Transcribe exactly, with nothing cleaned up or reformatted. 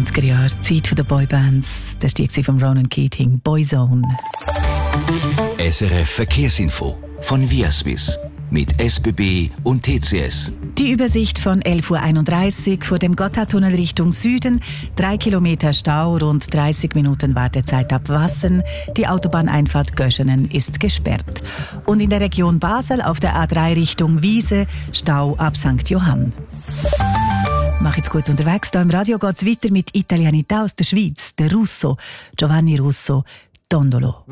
neunziger Jahre, Zeit der Boybands. Das war die von Ronan Keating, Boyzone. S R F Verkehrsinfo von Viaswiss mit S B B und T C S. Die Übersicht von elf Uhr einunddreißig vor dem Gotthardtunnel Richtung Süden. Drei Kilometer Stau, rund dreißig Minuten Wartezeit ab Wassen. Die Autobahneinfahrt Göschenen ist gesperrt. Und in der Region Basel auf der A drei Richtung Wiese Stau ab Sankt Johann. Mach jetzt gut unterwegs. Hier im Radio geht es weiter mit Italianità aus der Schweiz. Der Russo, Giovanni Russo, Tondolo.